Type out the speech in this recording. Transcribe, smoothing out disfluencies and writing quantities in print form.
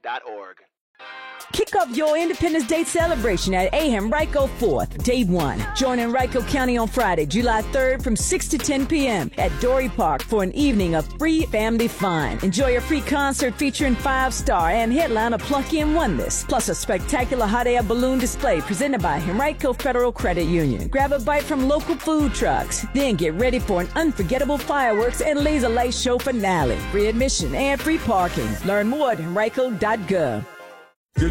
henrico.org. Kick off your Independence Day celebration at A. Henrico 4th, Day 1. Join Henrico County on Friday, July 3rd from 6 to 10 p.m. at Dory Park for an evening of free family fun. Enjoy a free concert featuring 5-star and headliner Plucky and Oneless, plus a spectacular hot air balloon display presented by Henrico Federal Credit Union. Grab a bite from local food trucks, then get ready for an unforgettable fireworks and laser light show finale. Free admission and free parking. Learn more at henrico.gov.